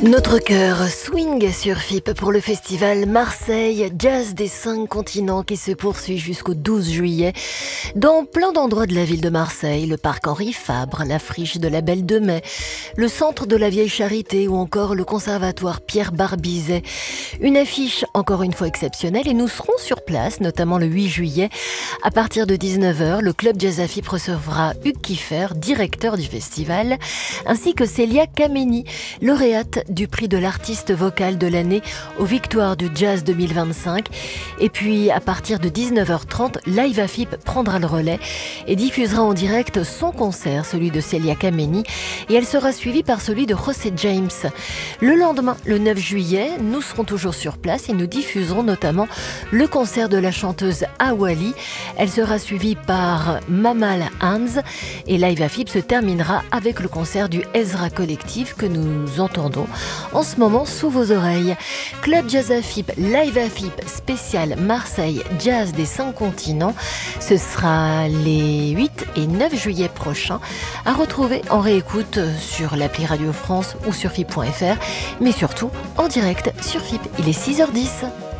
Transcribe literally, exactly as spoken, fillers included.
Notre cœur swing sur F I P pour le festival Marseille Jazz des cinq continents qui se poursuit jusqu'au douze juillet dans plein d'endroits de la ville de Marseille, le parc Henri Fabre, la friche de la Belle de Mai, le centre de la Vieille Charité ou encore le conservatoire Pierre Barbizet. Une affiche encore une fois exceptionnelle et nous serons sur place, notamment le huit juillet. À partir de dix-neuf heures, le club Jazz à F I P recevra Hugues Kiffer, directeur du festival, ainsi que Célia Kameni, lauréate du prix de l'artiste vocal de l'année aux Victoires du Jazz deux mille vingt-cinq. Et puis à partir de dix-neuf heures trente, Live à F I P prendra le relais et diffusera en direct son concert, celui de Célia Kameni, et elle sera suivie par celui de José James. Le lendemain, le neuf juillet, nous serons toujours sur place et nous diffuserons notamment le concert de la chanteuse Awali. Elle sera suivie par Mamal Hans et Live à F I P se terminera avec le concert du Ezra Collective que nous entendons en ce moment sous vos oreilles. Club Jazz à F I P, Live à F I P, spécial Marseille Jazz des cinq continents. Ce sera les huit et neuf juillet prochains, à retrouver en réécoute sur l'appli Radio France ou sur F I P point F R, mais surtout en direct sur F I P. Il est six heures dix.